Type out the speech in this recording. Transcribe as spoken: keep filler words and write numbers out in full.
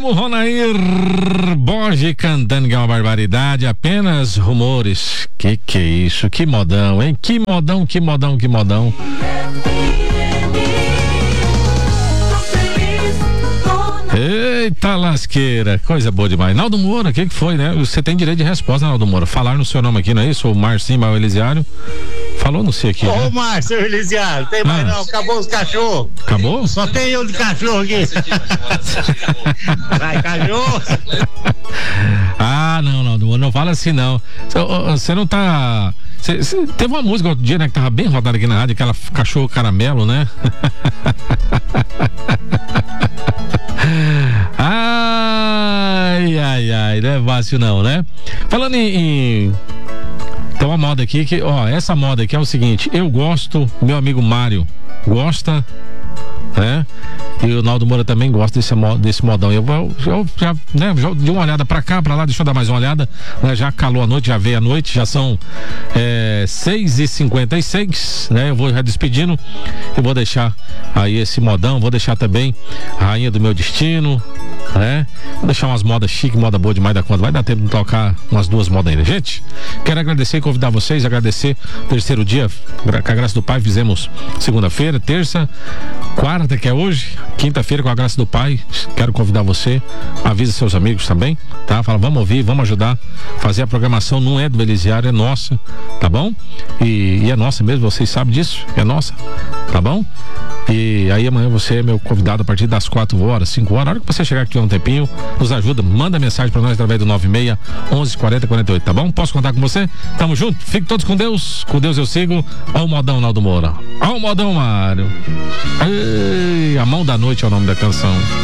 o Ronair Borges cantando que é uma barbaridade, apenas rumores. Que que é isso? Que modão, hein? Que modão, que modão, que modão. Eita lasqueira, coisa boa demais. Naldo Moura, o que que foi, né? Você tem direito de resposta, Naldo Moura. Falar no seu nome aqui, não é isso? O Marcinho Mal Elisiário falou no sei aqui. Ô, né? Márcio Elisiário, tem mais ah. não, acabou os cachorros. Acabou? Só tem eu de cachorro aqui. Vai, cachorro. Ah, não, Naldo Moura, não fala assim não. Você não tá... Cê, cê, teve uma música outro dia, né, que tava bem rodada aqui na rádio, aquela cachorro caramelo, né? Ai, ai, ai, não é fácil não, né? Falando em, em... tem uma moda aqui que, ó, essa moda aqui é o seguinte, eu gosto, meu amigo Mário gosta, né? E o Naldo Moura também gosta desse, desse modão. Eu, eu, eu já, né, já dei uma olhada pra cá, pra lá, deixa eu dar mais uma olhada, né? Já calou a noite, já veio a noite, já são é, seis e cinquenta e seis, né? Eu vou já despedindo, eu vou deixar aí esse modão, vou deixar também Rainha do Meu Destino, né? Vou deixar umas modas chiques, moda boa demais da conta. Vai dar tempo de tocar umas duas modas ainda. Gente, quero agradecer e convidar vocês, agradecer o terceiro dia, com a graça do Pai, fizemos segunda-feira, terça, quarta, que é hoje, quinta-feira, com a graça do Pai. Quero convidar você, avisa seus amigos também, tá? Fala, vamos ouvir, vamos ajudar, fazer a programação não é do Elisiário, é nossa, tá bom? E, e é nossa mesmo, vocês sabem disso, é nossa, tá bom? E aí amanhã você é meu convidado a partir das quatro horas, cinco horas, a hora que você chegar aqui um tempinho, nos ajuda, manda mensagem pra nós através do nove seis, onze, quarenta, quarenta e oito, tá bom? Posso contar com você? Tamo junto, fiquem todos com Deus, com Deus eu sigo. Ó o modão Naldo Moura, ó o modão Mário. Ei, a mão da noite é o nome da canção.